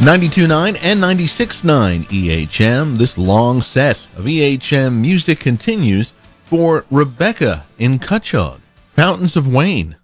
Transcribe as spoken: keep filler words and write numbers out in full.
ninety-two point nine and ninety-six point nine E H M. This long set of E H M music continues for Rebecca in Cutchogue. Fountains of Wayne.